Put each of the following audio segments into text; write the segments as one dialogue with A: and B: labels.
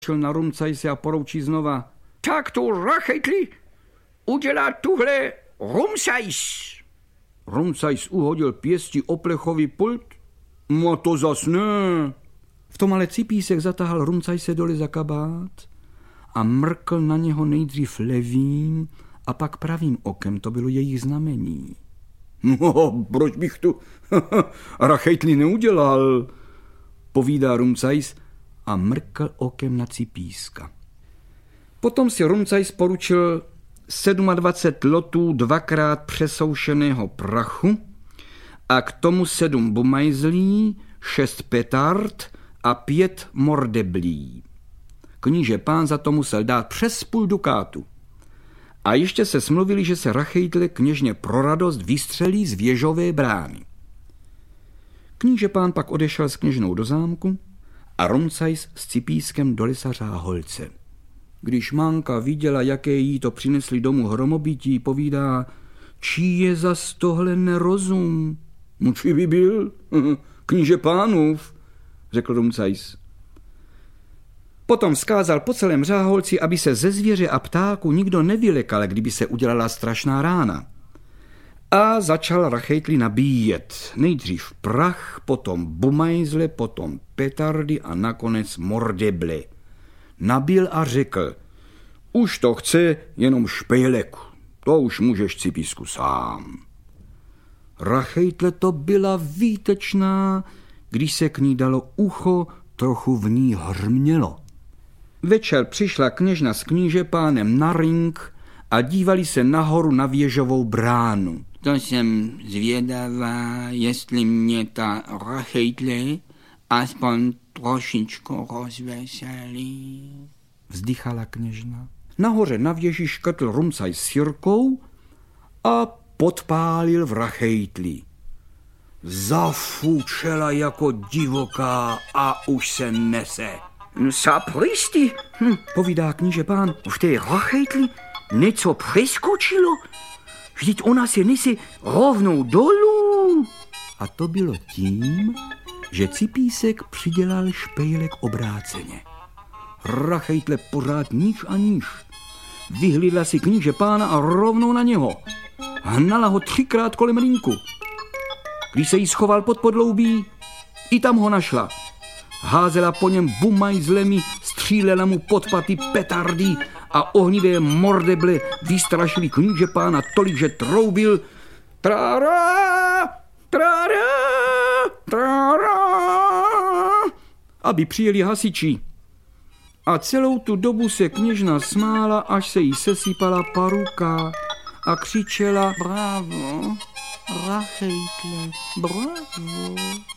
A: Šel na Rumcajse a poroučí znova. Tak to rachejtli, udělá tuhle Rumcajs. Rumcajs uhodil pěstí o plechový pult. No to zas ne. V tom ale Cipísek zatahal Rumcajse dole za kabát a mrkl na něho nejdřív levým a pak pravým okem. To bylo jejich znamení. No, proč bych tu rachejtli neudělal, povídá Rumcajs a mrkl okem na Cipíska. Potom si Rumcajs poručil 27 lotů dvakrát přesoušeného prachu a k tomu 7 bumajzlí, 6 petard a 5 mordeblí. Kníže pán za to musel dát přes půl dukátu. A ještě se smluvili, že se rachejtle kněžně pro radost vystřelí z věžové brány. Kníže pán pak odešel s kněžnou do zámku a Rumcajs s Cipískem do lesa Řáholce. Když Manka viděla, jaké jí to přinesli domů hromobytí, povídá, čí je zas tohle nerozum? No či by byl? Kníže pánův, řekl Rumcajs. Potom vzkázal po celém Řáholci, aby se ze zvěře a ptáku nikdo nevylekal, kdyby se udělala strašná rána. A začal rachejtli nabíjet. Nejdřív prach, potom bumajzle, potom petardy a nakonec mordeble. Nabil a řekl, už to chce jenom špejlek, to už můžeš, Cipísku, sám. Rachejtle to byla výtečná, když se k ní dalo ucho, trochu v ní hrmělo. Večer přišla kněžna s knížepánem na ring a dívali se nahoru na věžovou bránu.
B: To jsem zvědavá, jestli mě ta rachejtle aspoň trošičku rozveselí,
A: vzdychala kněžna. Nahoře na věži škrtl Rumcajs s Jirkou a podpálil v rachejtli. Zafučela jako divoká a už se nese.
C: Sapristi,
A: povídá kníže pán.
C: v té rachejtli něco přeskočilo. Vždyť ona se nese rovnou dolů.
A: A to bylo tím, že Cipísek přidělal špejlek obráceně. Rachejtle pořád níž a níž. Vyhlídla si kníže pána a rovnou na něho. Hnala ho 3krát kolem rýnku. Když se jí schoval pod podloubí, i tam ho našla. Házela po něm bumajzlemi, střílela mu pod paty petardy a ohnivé mordeble vystrašili kníže pána tolik, že troubil trára, trára, trára, aby přijeli hasiči. A celou tu dobu se kněžna smála, až se jí sesypala paruka a křičela
B: bravo, rachejtle, bravo.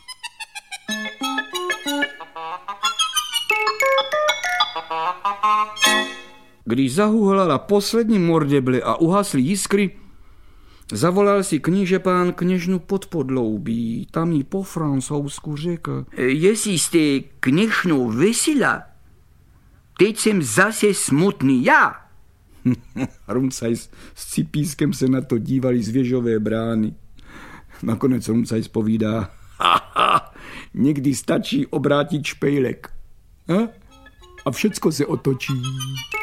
A: Když zahuhlala poslední mordeble a uhasly jiskry, zavolal si knížepán kněžnu pod podloubí. Tam jí po francouzsku řekl.
C: Jestli jste kněžnou vesela, teď jsem zase smutný já.
A: Rumcajs s Cipískem se na to dívali z věžové brány. Nakonec Rumcajs povídá, někdy stačí obrátit špejlek. A všecko se otočí.